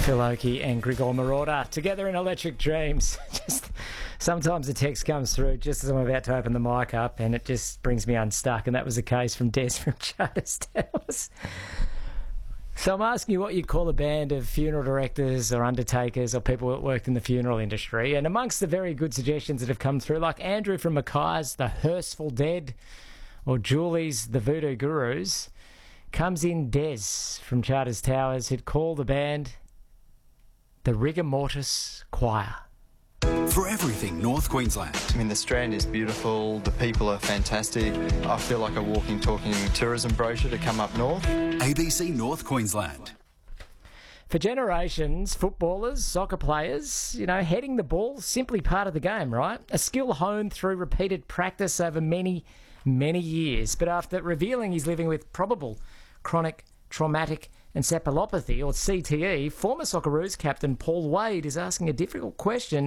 Phil Oakey and Grigor Marauder together in Electric Dreams. Just sometimes a text comes through just as I'm about to open the mic up and it just brings me unstuck, and that was the case from Des from Charters Towers. So I'm asking you what you'd call a band of funeral directors or undertakers or people that worked in the funeral industry. And amongst the very good suggestions that have come through, like Andrew from Mackay's The Hearsful Dead, or Julie's The Voodoo Gurus, comes in Des from Charters Towers, who'd call the band the Rigor Mortis Choir. For everything North Queensland. I mean, the Strand is beautiful, the people are fantastic. I feel like a walking, talking tourism brochure to come up north. ABC North Queensland. For generations, footballers, soccer players, heading the ball, simply part of the game, right? A skill honed through repeated practice over many, many years. But after revealing he's living with probable chronic traumatic encephalopathy, or CTE, former Socceroos captain Paul Wade is asking a difficult question.